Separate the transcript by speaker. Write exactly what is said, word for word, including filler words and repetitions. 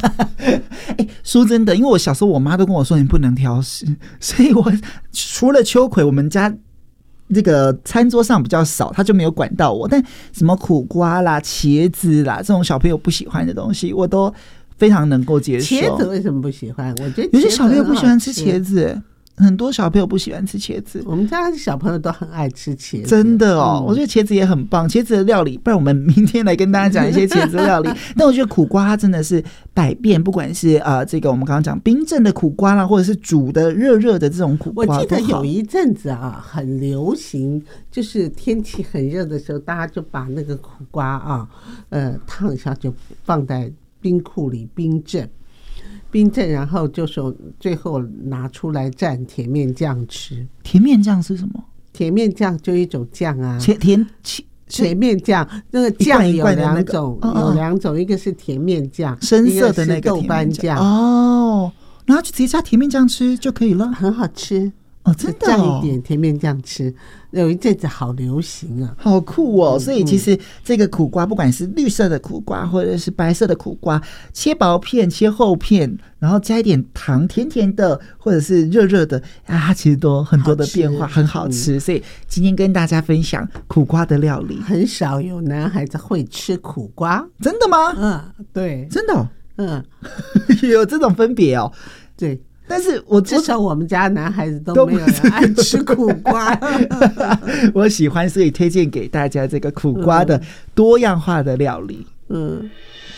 Speaker 1: 欸，说真的，因为我小时候我妈都跟我说你不能挑食，所以我除了秋葵，我们家这个餐桌上比较少，他就没有管到我。但什么苦瓜啦、茄子啦这种小朋友不喜欢的东西，我都非常能够接受。
Speaker 2: 茄子为什么不喜欢？我觉得
Speaker 1: 有些小朋友不喜欢吃茄子，很多小朋友不喜欢吃茄子。
Speaker 2: 我们家小朋友都很爱吃茄子，
Speaker 1: 真的哦、嗯。我觉得茄子也很棒，茄子的料理，不然我们明天来跟大家讲一些茄子料理。但我觉得苦瓜它真的是百变，不管是呃这个我们刚刚讲冰镇的苦瓜啦，或者是煮的热热的这种苦瓜。
Speaker 2: 我记得有一阵子啊，很流行，就是天气很热的时候，大家就把那个苦瓜啊，呃烫一下就放在冰库里冰镇。冰镇，然后就说最后拿出来蘸甜面酱吃。
Speaker 1: 甜面酱是什么？
Speaker 2: 甜面酱就一种酱啊，
Speaker 1: 甜甜
Speaker 2: 甜面酱，那个酱有两种，
Speaker 1: 那个、
Speaker 2: 有两种，一个是甜面酱，
Speaker 1: 深色的那个
Speaker 2: 豆瓣酱
Speaker 1: 哦，然后就直接加甜面酱吃就可以了，
Speaker 2: 很好吃
Speaker 1: 哦，真的、哦，
Speaker 2: 蘸一点甜面酱吃。有一阵子好流行啊，
Speaker 1: 好酷哦！所以其实这个苦瓜，不管是绿色的苦瓜或者是白色的苦瓜，切薄片、切厚片，然后加一点糖，甜甜的，或者是热热的啊，它其实都很多的变化，很好吃。所以今天跟大家分享苦瓜的料理。
Speaker 2: 很少有男孩子会吃苦瓜，
Speaker 1: 真的吗？
Speaker 2: 嗯，对，
Speaker 1: 真的、哦，
Speaker 2: 嗯，
Speaker 1: 有这种分别哦。
Speaker 2: 对。
Speaker 1: 但是我
Speaker 2: 至少我们家男孩子都没有人爱吃苦瓜
Speaker 1: 我喜欢，所以推荐给大家这个苦瓜的多样化的料理。
Speaker 2: 嗯。嗯